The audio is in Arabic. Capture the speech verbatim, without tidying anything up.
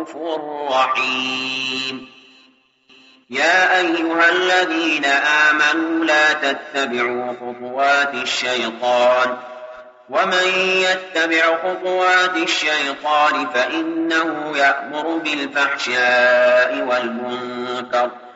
رؤوف رحيم. يا أيها الذين آمنوا لا تتبعوا خطوات الشيطان ومن يتبع خطوات الشيطان فإنه يأمر بالفحشاء والمنكر